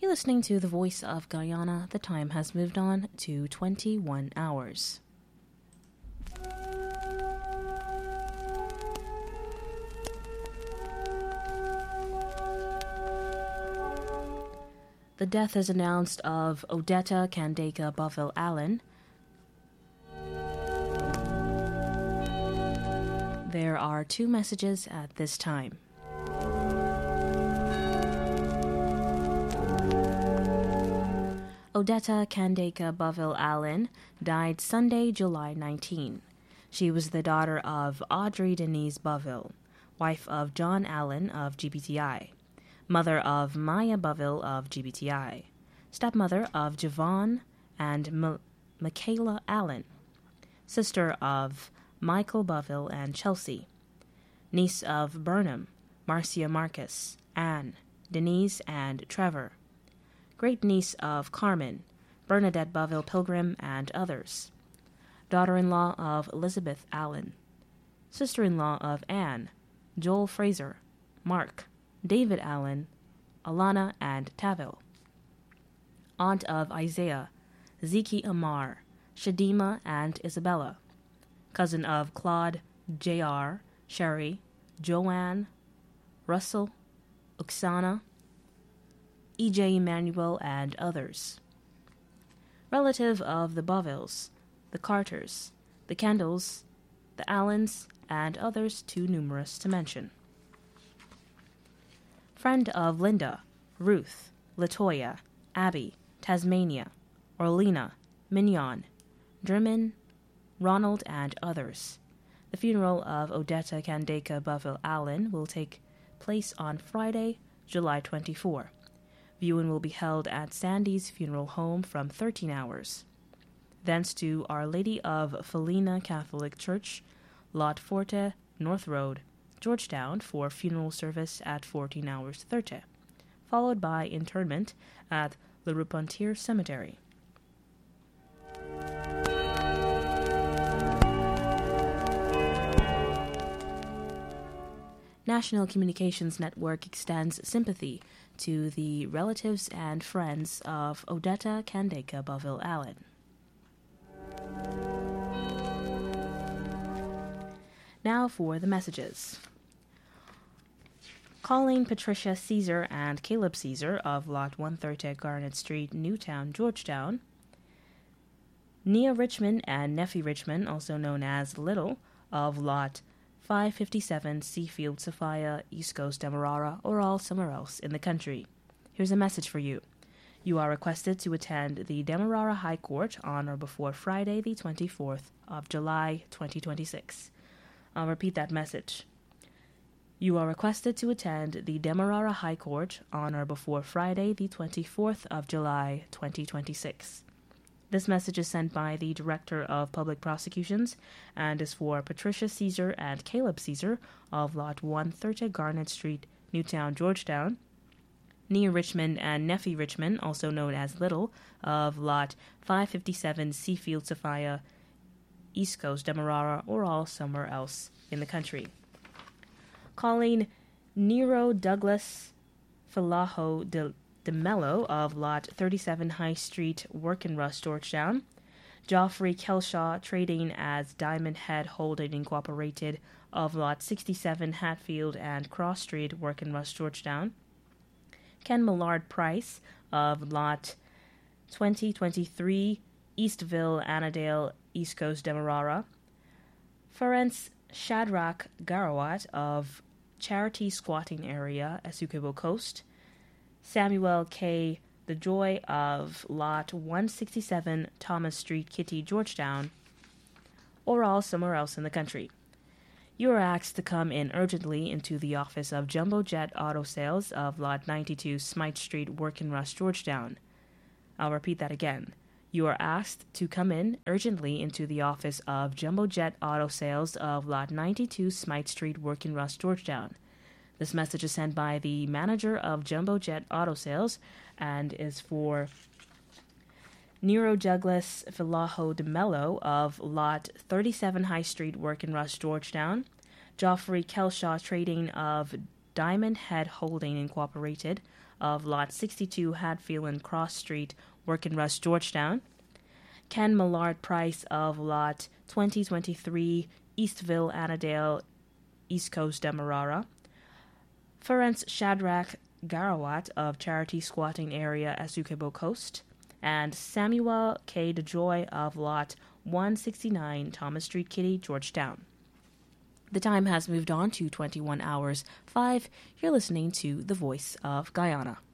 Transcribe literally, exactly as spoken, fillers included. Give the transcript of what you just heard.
You're listening to The Voice of Guyana. The time has moved on to twenty-one hours. The death is announced of Odetta Kandeka Boville Allen. There are two messages at this time. Odetta Kandeka Boville Allen died Sunday, July nineteenth. She was the daughter of Audrey Denise Boville, wife of John Allen of G B T I, mother of Maya Boville of G B T I, stepmother of Javon and M- Michaela Allen, sister of Michael Boville and Chelsea, niece of Burnham, Marcia Marcus, Anne, Denise, and Trevor, great-niece of Carmen, Bernadette Boville Pilgrim, and others, daughter-in-law of Elizabeth Allen, sister-in-law of Anne, Joel Fraser, Mark, David Allen, Alana, and Tavil, aunt of Isaiah, Zeke Amar, Shadima, and Isabella, cousin of Claude, J R, Sherry, Joanne, Russell, Oksana, E J Emmanuel, and others. Relative of the Bovilles, the Carters, the Kendalls, the Allens, and others too numerous to mention. Friend of Linda, Ruth, Latoya, Abby, Tasmania, Orlena, Mignon, Drimmin, Ronald, and others. The funeral of Odetta Kandeka Boville Allen will take place on Friday, July twenty-fourth. Viewing will be held at Sandy's Funeral Home from thirteen hours. Thence to Our Lady of Felina Catholic Church, Lot Forte, North Road, Georgetown, for funeral service at fourteen hours thirty, followed by interment at Le Repentir Cemetery. National Communications Network extends sympathy to the relatives and friends of Odetta Kandeka Boville Allen. Now for the messages. Calling Patricia Caesar and Caleb Caesar of Lot one thirty Garnet Street, Newtown, Georgetown. Nia Richmond and Neffy Richmond, also known as Little, of Lot five fifty-seven Seafield, Sophia, East Coast, Demerara, or all somewhere else in the country. Here's a message for you. You are requested to attend the Demerara High Court on or before Friday, the twenty-fourth of July, twenty twenty-six. I'll repeat that message. You are requested to attend the Demerara High Court on or before Friday, the twenty-fourth of July, twenty twenty-six. This message is sent by the Director of Public Prosecutions and is for Patricia Caesar and Caleb Caesar of Lot one thirty Garnet Street, Newtown, Georgetown. Nia Richmond and Neffy Richmond, also known as Little, of Lot five fifty-seven Seafield, Sophia, East Coast, Demerara, or all somewhere else in the country. Calling Nero Douglas Falaho de De Mello of Lot thirty-seven High Street, Workin-Rust, Georgetown. Geoffrey Kelshaw, trading as Diamond Head Holding Incorporated of Lot sixty-seven Hatfield and Cross Street, Workin-Rust, Georgetown. Ken Millard Price of Lot twenty twenty-three Eastville, Annandale, East Coast, Demerara. Ferenc Shadrach Garawat of Charity Squatting Area, Essequibo Coast. Samuel K. The Joy of Lot one sixty-seven Thomas Street, Kitty, Georgetown, or all somewhere else in the country. You are asked to come in urgently into the office of Jumbo Jet Auto Sales of Lot ninety-two Smite Street, Workin-Rust, Georgetown. I'll repeat that again. You are asked to come in urgently into the office of Jumbo Jet Auto Sales of Lot ninety-two Smite Street, Workin-Rust, Georgetown. This message is sent by the manager of Jumbo Jet Auto Sales and is for Nero Douglas Falaho de Mello of Lot thirty-seven High Street, Workin-Rust, Georgetown. Geoffrey Kelshaw, trading of Diamond Head Holding Incorporated of Lot sixty-two Hadfield and Cross Street, Working-Rush, Georgetown. Ken Millard Price of Lot twenty twenty-three Eastville, Annandale, East Coast, Demerara. Ferenc Shadrach Garawat of Charity Squatting Area, Essequibo Coast. And Samuel K. DeJoy of Lot one sixty-nine Thomas Street, Kitty, Georgetown. The time has moved on to twenty-one hours five. You're listening to The Voice of Guyana.